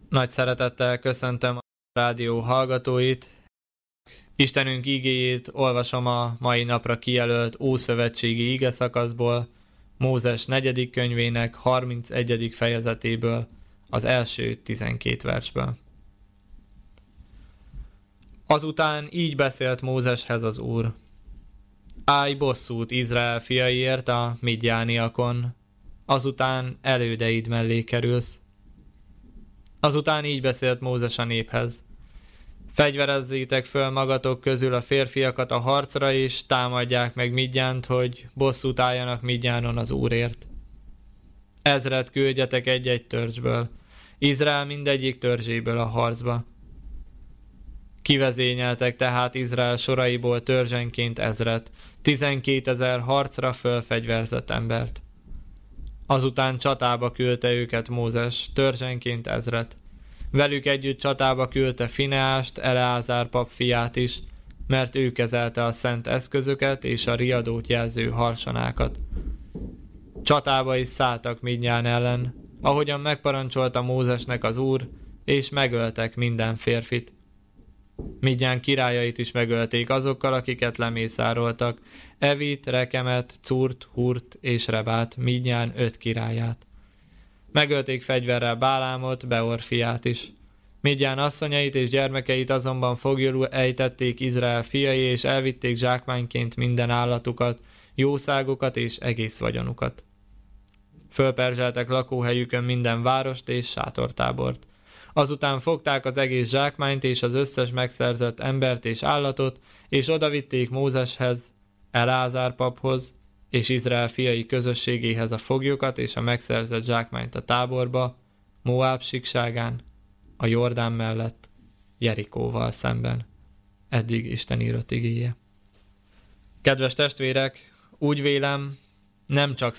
Nagy szeretettel köszöntöm a rádió hallgatóit. Istenünk igéjét olvasom a mai napra kijelölt ószövetségi igeszakaszból, Mózes 4. könyvének 31. fejezetéből, az első 12 versből. Azután így beszélt Mózeshez az Úr: Állj bosszút Izrael fiaiért a midjániakon, azután elődeid mellé kerülsz. Azután így beszélt Mózes a néphez: Fegyverezzétek föl magatok közül a férfiakat a harcra, és támadják meg Midjánt, hogy bosszút álljanak Midjánon az Úrért. 1000 küldjetek egy-egy törzsből, Izrael mindegyik törzséből a harcba. Kivezényeltek tehát Izrael soraiból törzsenként 1000, 12 000 harcra fölfegyverzett embert. Azután csatába küldte őket Mózes, törzsenként 1000. Velük együtt csatába küldte Fineást, Eleázár pap fiát is, mert ő kezelte a szent eszközöket és a riadót jelző harsonákat. Csatába is szálltak Midján ellen, ahogyan megparancsolta Mózesnek az Úr, és megöltek minden férfit. Midján királyait is megölték azokkal, akiket lemészároltak, Evit, Rekemet, Curt, Hurt és Rebát, Midján 5 királyát. Megölték fegyverrel Bálámot, Beor fiát is. Midján asszonyait és gyermekeit azonban foglyul ejtették Izrael fiai, és elvitték zsákmányként minden állatukat, jószágokat és egész vagyonukat. Fölperzseltek lakóhelyükön minden várost és sátortábort. Azután fogták az egész zsákmányt és az összes megszerzett embert és állatot, és odavitték Mózeshez, Eleázár paphoz és Izrael fiai közösségéhez a foglyokat és a megszerzett zsákmányt a táborba, Moáb síkságán, a Jordán mellett, Jerikóval szemben. Eddig Isten írott igéje. Kedves testvérek, úgy vélem, nem csak